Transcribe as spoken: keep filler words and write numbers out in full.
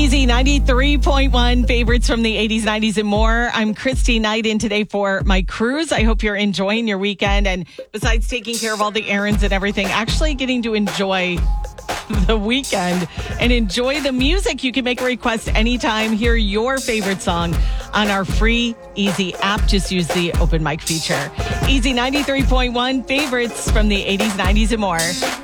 Easy ninety-three point one, favorites from the eighties, nineties, and more. I'm Christy Knight in today for my cruise. I hope you're enjoying your weekend. And besides taking care of all the errands and everything, actually getting to enjoy the weekend and enjoy the music. You can make a request anytime. Hear your favorite song on our free Easy app. Just use the open mic feature. Easy ninety-three point one, favorites from the eighties, nineties, and more.